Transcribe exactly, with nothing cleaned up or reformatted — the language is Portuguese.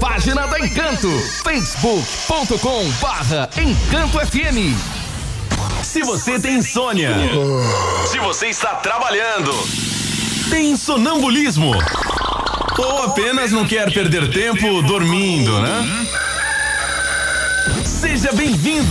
página da Encanto, facebook ponto com barra Encanto F M. Se você tem insônia, se você está trabalhando, tem sonambulismo ou apenas não quer perder tempo dormindo, né? Seja bem-vindo